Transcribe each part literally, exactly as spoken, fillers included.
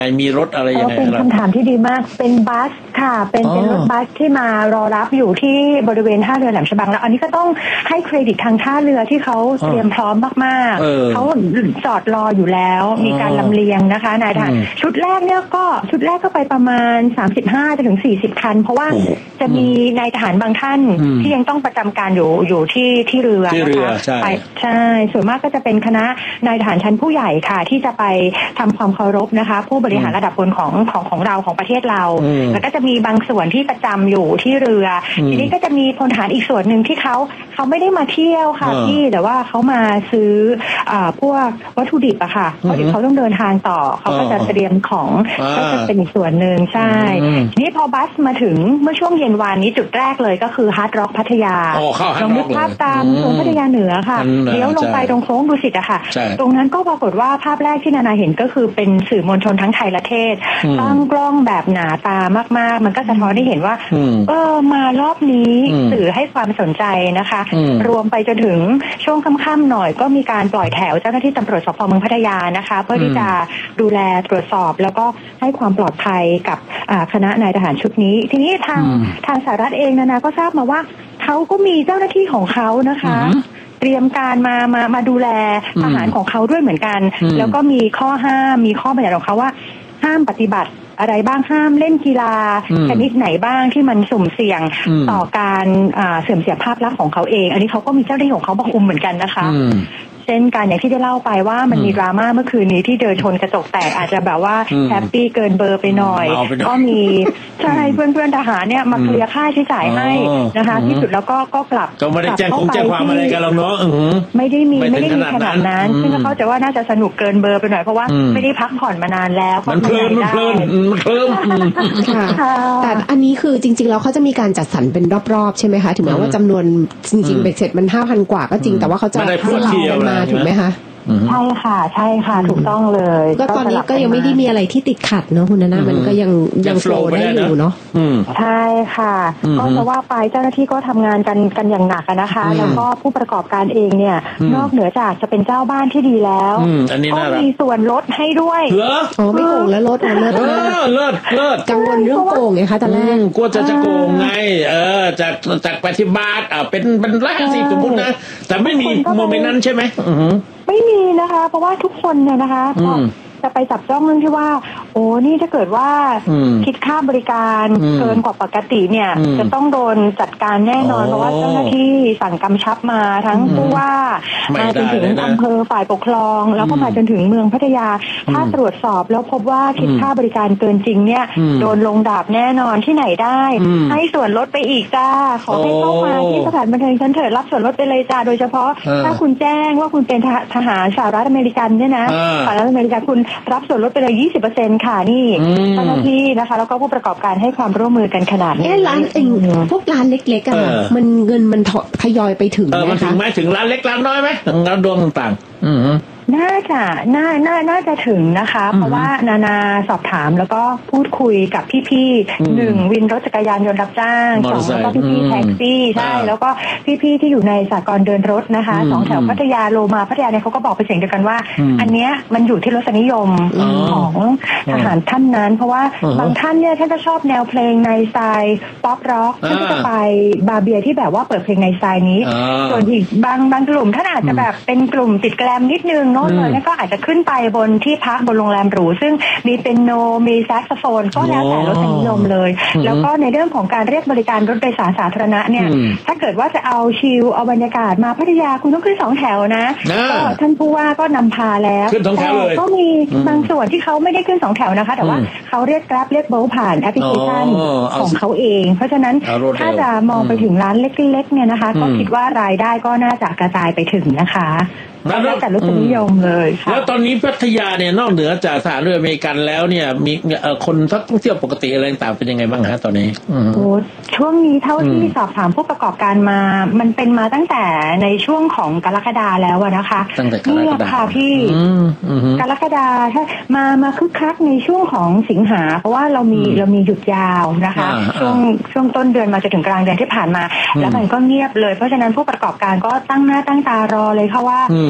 มีรถอะไรยังไงเป็นคำถามที่ดีมากเป็นบัสค่ะเป็นเป็นรถบัสที่มารอรับอยู่ที่บริเวณท่าเรือแหลมฉบังแล้วอันนี้ก็ต้องให้เครดิตทางท่าเรือที่เขาเตรียมพร้อมมากๆเขาจอดรออยู่แล้วมีการลำเลียงนะคะนายทหารชุดแรกเนี่ยก็ชุดแรกก็ไปประมาณสามสิบห้าจนถึงสี่สิบคันเพราะว่าจะมีนายทหารบางท่านที่ยังต้องประจำการอยู่อยู่ที่ที่เรือนะคะใช่ใช่ส่วนมากก็จะเป็นคณะนายทหารชั้นผู้ใหญ่ค่ะที่จะไปทำความเคารพนะคะผู้บริหารระดับบนของของของเราของประเทศเราแล้วก็จะมีบางส่วนที่ประจำอยู่ที่เรือทีนี้ก็จะมีพลทหารอีกส่วนหนึ่งที่เขาเขาไม่ได้มาเที่ยวค่ะพี่แต่ว่าเขามาซื้ออ่าพวกวัตถุดิบอะค่ะเพราะเขาต้องเดินทางต่อเขาก็จะเตรียมของก็จะเป็นอีกส่วนหนึ่งใช่ทีนี้พอบัสมาถึงเมื่อช่วงเย็นวานนี้จุดแรกเลยก็คือฮาร์ดร็อกพัทยาลองนึกภาพตามโซนพัทยาเหนือค่ะเลี้ยวลงไปตรงโค้งดุสิตอะค่ะตรงนั้นก็ปรากฏว่าภาพแรกที่นานาเห็นก็คือเป็นสื่อมวลชนทั้งไทยและเทศตั้งกล้องแบบหนาตามากๆมันก็สะท้อนให้เห็นว่าเออมารอบนี้สื่อให้ความสนใจนะคะรวมไปจนถึงช่วงค่ำๆหน่อยก็มีการปล่อยแถวเจ้าหน้าที่ตำรวจสพเมืองพัทยานะคะเพื่อที่จะดูแลตรวจสอบแล้วก็ให้ความปลอดภัยกับคณะนายทหารชุดนี้ทีนี้ทางทางสหรัฐเองนะนะก็ทราบมาว่าเขาก็มีเจ้าหน้าที่ของเขานะคะเตรียมการมามามาดูแลทหารของเขาด้วยเหมือนกันแล้วก็มีข้อห้ามมีข้อบัญญัติของเขาว่าห้ามปฏิบัติอะไรบ้างห้ามเล่นกีฬาชนิดไหนบ้างที่มันสุ่มเสี่ยงต่อการเสื่อมเสียภาพลักษณ์ของเขาเองอันนี้เขาก็มีเจ้าหน้าที่ของเขามาคุมเหมือนกันนะคะเช่นกันอย่างที่ได้เล่าไปว่ามันมีดราม่าเมื่อคืนนี้ที่เดินชนกระจกแตกอาจจะแบบว่าแฮปปี้เกินเบอร์ไปหน่อยก็มีใช่เพื่อนๆทหารเนี่ยมาเคลียร์ค่าใช้จ่ายให้นะคะที่สุดแล้วก็ก็กลับก็ไม่ได้แจ้งคงแจ้งความอะไรกันหรอกเนาะไม่ได้มีไม่ได้มีขนาดนั้นซึ่งเขาจะว่าน่าจะสนุกเกินเบอร์ไปหน่อยเพราะว่าไม่ได้พักผ่อนมานานแล้วมันเพลินมันเพลินมันเพลินค่ะแต่อันนี้คือจริงๆแล้วเขาจะมีการจัดสรรเป็นรอบๆใช่ไหมคะถึงแม้ว่าจำนวนจริงๆเบ็ดเสร็จมันห้าพันกว่าก็จริงแต่ว่าเขาจะให้เรากันมาถูกไหมคะใช่ค่ะใช่ค่ะถูกต้องเลยก็ตอนนี้ก็ยังไม่ได้มีอะไรที่ติดขัดเนาะคุณนามันก็ยังยังโฟลว์ได้อยู่เนาะใช่ค่ะก็จะว่าไปเจ้าหน้าที่ก็ทำงานกันกันอย่างหนักนะคะแล้วก็ผู้ประกอบการเองเนี่ยนอกเหนือจากจะเป็นเจ้าบ้านที่ดีแล้วก็มีส่วนลดให้ด้วยโอ้ไม่โกงแล้วลดเลิศเลิศเลิศกังวลเรื่องโกงไงคะตอนแรกกลัวจะจะโกงไงเออจากจากปฏิบัติอ่าเป็นเป็นร้อยห้าสิบสมมตินะแต่ไม่มีโมเมนต์นั้นใช่ไหมไม่มีนะคะเพราะว่าทุกคนเนี่ยนะคะจะไปจับจ้องเรื่องที่ว่าโอ้นี่ถ้าเกิดว่าคิดค่าบริการเกินกว่าปกติเนี่ยจะต้องโดนจัดการแน่นอนเพราะว่าเจ้าหน้าที่สั่งกำชับมาทั้งผู้ว่ามาจนถึงอำเภอฝ่ายปกครองแล้วก็มาจนถึงเมืองพัทยาถ้าตรวจสอบแล้วพบว่าคิดค่าบริการเกินจริงเนี่ยโดนลงดาบแน่นอนที่ไหนได้ให้ส่วนลดไปอีกจ้าขอให้เข้ามาที่สถานบันเทิงชั้นเถิดรับส่วนลดไปเลยจ้าโดยเฉพาะถ้าคุณแจ้งว่าคุณเป็นทหารสหรัฐอเมริกันเนี่ยนะสหรัฐอเมริกันคุณรับส่วนลดไปเลย ยี่สิบเปอร์เซ็นต์ ค่ะนี่เจ้าหน้าที่นะคะแล้วก็ผู้ประกอบการให้ความร่วมมือกันขนาดนี้เอ๊ะร้านเองพวกร้านเล็กๆอ่ะมันเงินมันทยอยไปถึงไหมคะมันถึงไหมถึงร้านเล็กร้านน้อยไหมร้านดวงต่างๆอืมน่าจะน่าน่าน่าจะถึงนะคะเพราะว่านานาสอบถามแล้วก็พูดคุยกับพี่ๆหนึ่งวินรถจักรยานยนต์รับจ้างสองแล้วก็พี่ๆแท็กซี่ใช่แล้วก็พี่ๆที่อยู่ในสากลเดินรถนะคะสองแถวพัทยาโลมาพัทยาเนี่ยเขาก็บอกเป็นเสียงเดียวกันว่าอันเนี้ยมันอยู่ที่รสนิยมของทหารท่านนั้นเพราะว่าบางท่านเนี่ยท่านจะชอบแนวเพลงในสไตล์ป๊อปร็อกท่านก็จะไปบาร์เบียที่แบบว่าเปิดเพลงในสไตล์นี้ส่วนอีกบางบางกลุ่มท่านอาจจะแบบเป็นกลุ่มติดแกลมนิดนึงเลยนั่นก็อาจจะขึ้นไปบนที่พักบนโรงแรมหรูซึ่งมีเปียโนมีแซกโซโฟนก็แล้วแต่รสนิยมเลยแล้วก็ในเรื่องของการเรียกบริการรถโดยสารสาธารณะเนี่ยถ้าเกิดว่าจะเอาชิลเอาบรรยากาศมาพัทยาคุณต้องขึ้นสองแถวนะก็ท่านผู้ว่าก็นำพาแล้วแต่ก็มีบางส่วนที่เขาไม่ได้ขึ้นสองแถวนะคะแต่ว่าเขาเรียก Grab เรียก Bolt ผ่านแอปพลิเคชันของเขาเองเพราะฉะนั้นถ้าจะมองไปถึงร้านเล็กๆเนี่ยนะคะก็คิดว่ารายได้ก็น่าจะกระจายไปถึงนะคะแล้วแต่รสนิยมเลยค่ะแล้วตอนนี้พัทยาเนี่ยนอกเหนือจากสถานเรืออเมริกันแล้วเนี่ยมีคนท่องเที่ยวปกติอะไรต่างเป็นยังไงบ้างฮะตอนนี้โอ้ช่วงนี้เท่าที่สอบถามผู้ประกอบการมามันเป็นมาตั้งแต่ในช่วงของกรกฎาแล้วนะคะตั้งแต่กรกฎาค่ะพี่กรกฎาใช่มามาคึกคักในช่วงของสิงหาเพราะว่าเรามีเรามีหยุดยาวนะคะช่วงช่วงต้นเดือนมาจนถึงกลางเดือนที่ผ่านมาแล้วมันก็เงียบเลยเพราะฉะนั้นผู้ประกอบการก็ตั้งหน้าตั้งตารอเลยค่ะว่า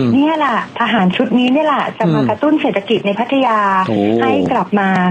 เนี่ยแหละทหารชุดนี้เนี่ยแหละจะมากระตุ้นเศรษฐกิจในพัทยาให้กลับมา